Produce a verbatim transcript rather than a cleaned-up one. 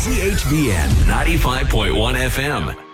C H V N ninety-five point one F M.